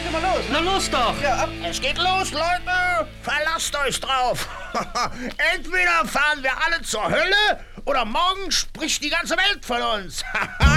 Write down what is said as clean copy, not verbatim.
doch mal los. Na los doch! Ja, ab. Es geht los, Leute! Verlasst euch drauf! Entweder fahren wir alle zur Hölle oder morgen spricht die ganze Welt von uns!